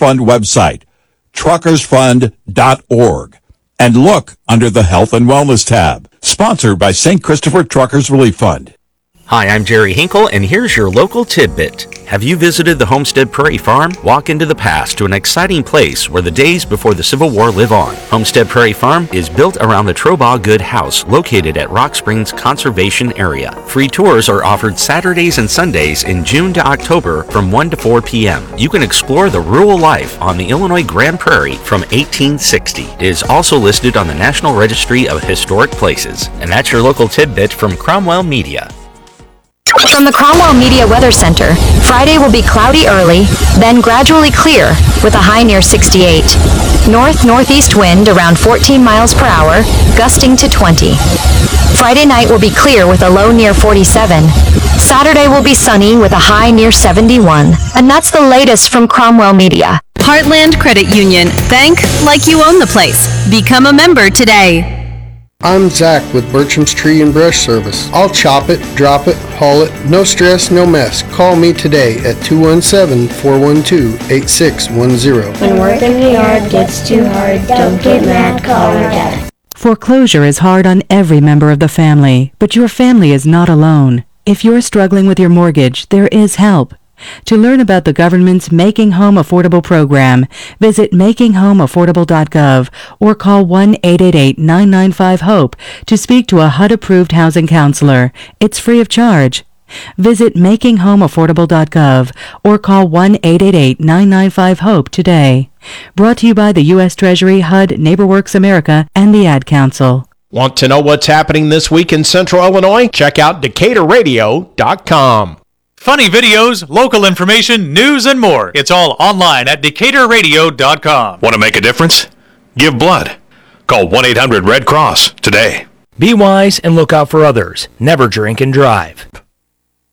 Fund website, truckersfund.org, and look under the Health and Wellness tab. Sponsored by St. Christopher Truckers Relief Fund. Hi, I'm Jerry Hinkle, and here's your local tidbit. Have you visited the Homestead Prairie Farm? Walk into the past to an exciting place where the days before the Civil War live on. Homestead Prairie Farm is built around the Trobaugh Good House, located at Rock Springs Conservation Area. Free tours are offered Saturdays and Sundays in June to October from 1 to 4 p.m. You can explore the rural life on the Illinois Grand Prairie from 1860. It is also listed on the National Registry of Historic Places. And that's your local tidbit from Cromwell Media. From the Cromwell Media Weather Center, Friday will be cloudy early, then gradually clear with a high near 68. North-northeast wind around 14 miles per hour, gusting to 20. Friday night will be clear with a low near 47. Saturday will be sunny with a high near 71. And that's the latest from Cromwell Media. Heartland Credit Union. Bank like you own the place. Become a member today. I'm Zach with Bertram's Tree and Brush Service. I'll chop it, drop it, haul it, no stress, no mess. Call me today at 217-412-8610. When work in the yard gets too hard, don't get mad, call your dad. Foreclosure is hard on every member of the family, but your family is not alone. If you're struggling with your mortgage, there is help. To learn about the government's Making Home Affordable program, visit makinghomeaffordable.gov or call 1-888-995-HOPE to speak to a HUD-approved housing counselor. It's free of charge. Visit makinghomeaffordable.gov or call 1-888-995-HOPE today. Brought to you by the U.S. Treasury, HUD, NeighborWorks America, and the Ad Council. Want to know what's happening this week in Central Illinois? Check out DecaturRadio.com. Funny videos, local information, news, and more. It's all online at DecaturRadio.com. Want to make a difference? Give blood. Call 1-800-RED-CROSS today. Be wise and look out for others. Never drink and drive.